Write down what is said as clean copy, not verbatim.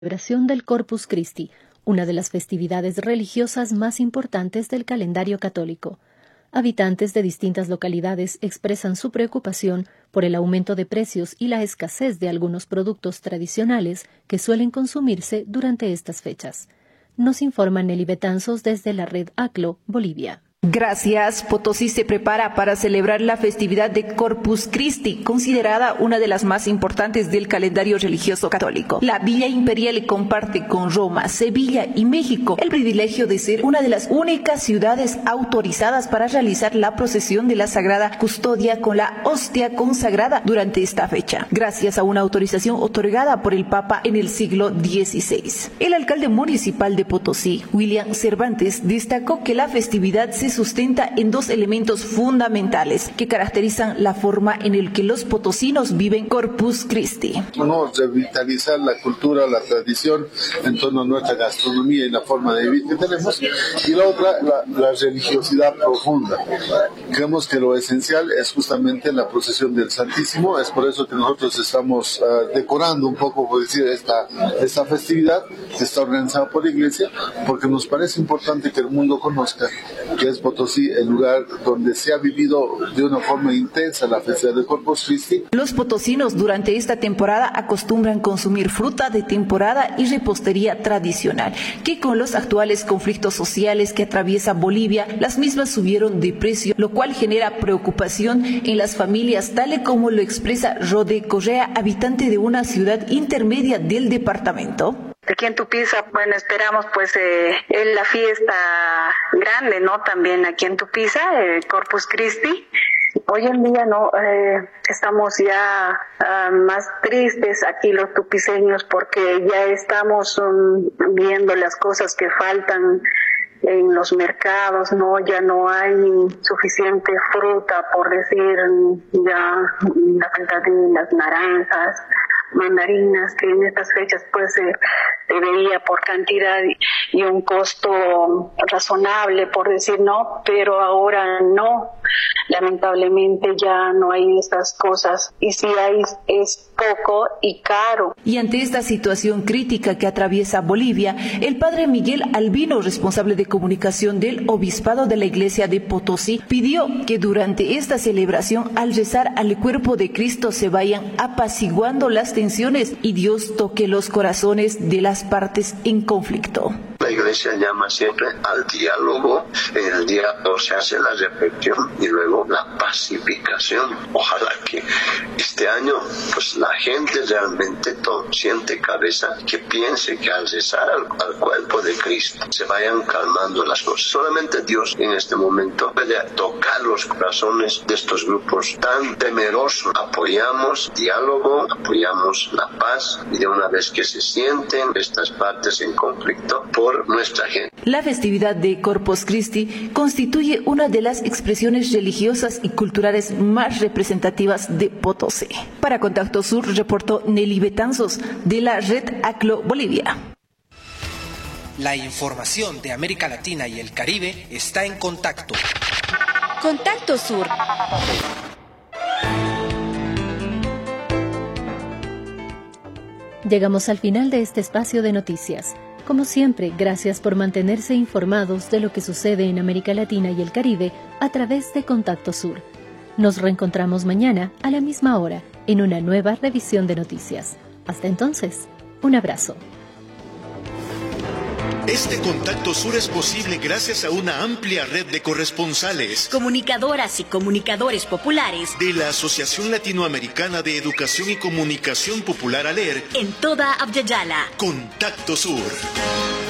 celebración del Corpus Christi, una de las festividades religiosas más importantes del calendario católico. Habitantes de distintas localidades expresan su preocupación por el aumento de precios y la escasez de algunos productos tradicionales que suelen consumirse durante estas fechas. Nos informa Nelly Betanzos desde la red ACLO, Bolivia. Gracias. Potosí se prepara para celebrar la festividad de Corpus Christi, considerada una de las más importantes del calendario religioso católico. La Villa Imperial comparte con Roma, Sevilla y México el privilegio de ser una de las únicas ciudades autorizadas para realizar la procesión de la Sagrada Custodia con la hostia consagrada durante esta fecha, gracias a una autorización otorgada por el Papa en el siglo XVI. El alcalde municipal de Potosí, William Cervantes, destacó que la festividad se sustenta en dos elementos fundamentales que caracterizan la forma en la que los potosinos viven Corpus Christi. Revitalizar la cultura, la tradición en torno a nuestra gastronomía y la forma de vivir que tenemos, y la otra, la religiosidad profunda. Creemos que lo esencial es justamente la procesión del Santísimo. Es por eso que nosotros estamos decorando un poco, por decir, esta festividad que está organizada por la Iglesia, porque nos parece importante que el mundo conozca que es Potosí el lugar donde se ha vivido de una forma intensa la festividad de Corpus Christi. Los potosinos durante esta temporada acostumbran consumir fruta de temporada y repostería tradicional, que con los actuales conflictos sociales que atraviesa Bolivia, las mismas subieron de precio, lo cual genera preocupación en las familias, tal y como lo expresa Rode Correa, habitante de una ciudad intermedia del departamento. Aquí en Tupiza, bueno, esperamos pues la fiesta grande, ¿no? También aquí en Tupiza, Corpus Christi. Hoy en día no estamos ya más tristes aquí los tupiceños porque ya estamos viendo las cosas que faltan en los mercados, no, ya no hay suficiente fruta, por decir, ya la falta de las naranjas, mandarinas, que en estas fechas pues se veía por cantidad y un costo razonable, por decir, no, pero ahora no, lamentablemente ya no hay estas cosas, y si hay es poco y caro. Y ante esta situación crítica que atraviesa Bolivia, el padre Miguel Albino, responsable de comunicación del Obispado de la Iglesia de Potosí, pidió que durante esta celebración, al rezar al cuerpo de Cristo, se vayan apaciguando las tensiones y Dios toque los corazones de las partes en conflicto. La Iglesia llama siempre al diálogo. En el diálogo se hace la reflexión y luego la pacificación. Ojalá que este año pues la gente realmente siente cabeza, que piense que al rezar al cuerpo de Cristo se vayan calmando las cosas. Solamente Dios en este momento puede tocar los corazones de estos grupos tan temerosos. Apoyamos diálogo, apoyamos la paz, y de una vez que se sienten estas partes en conflicto por nuestra gente. La festividad de Corpus Christi constituye una de las expresiones religiosas y culturales más representativas de Potosí. Para Contacto Sur reportó Nelly Betanzos de la red ACLO Bolivia. La información de América Latina y el Caribe está en Contacto. Contacto Sur. Llegamos al final de este espacio de noticias. Como siempre, gracias por mantenerse informados de lo que sucede en América Latina y el Caribe a través de Contacto Sur. Nos reencontramos mañana a la misma hora en una nueva revisión de noticias. Hasta entonces, un abrazo. Este Contacto Sur es posible gracias a una amplia red de corresponsales, comunicadoras y comunicadores populares de la Asociación Latinoamericana de Educación y Comunicación Popular ALER en toda Abya Yala. Contacto Sur.